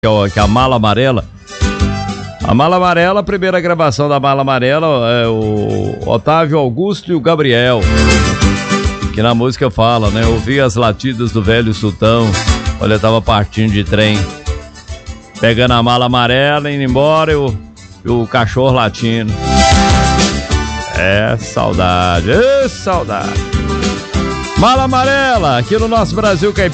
que é a Mala Amarela. A Mala Amarela, a primeira gravação da Mala Amarela é o Otávio Augusto e o Gabriel, que na música fala, né? Ouvi as latidas do velho sultão, olha, tava partindo de trem, pegando a mala amarela, indo embora, e o cachorro latindo. É saudade, saudade. Mala Amarela, aqui no nosso Brasil Caipira.